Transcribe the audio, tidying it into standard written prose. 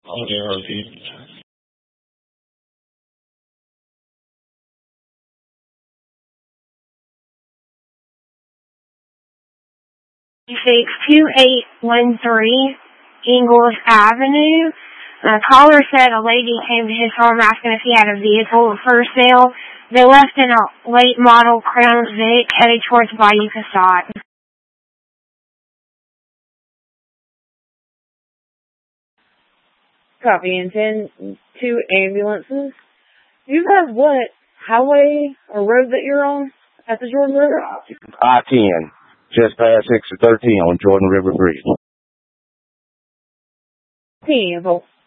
2813 Ingalls Avenue. The caller said a lady came to his home asking if he had a vehicle for sale. They left in a late model Crown Vic headed towards Bayou Passat. Copy, and 10-2 ambulances. Do you have what highway or road that you're on at the Jordan River? I-10, just past exit 13 on Jordan River Bridge. 10,